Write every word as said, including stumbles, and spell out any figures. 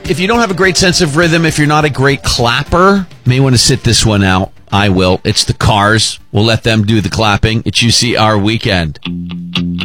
if you don't have a great sense of rhythm, if you're not a great clapper, may want to sit this one out. I will. It's the Cars. We'll let them do the clapping. It's U C R Weekend.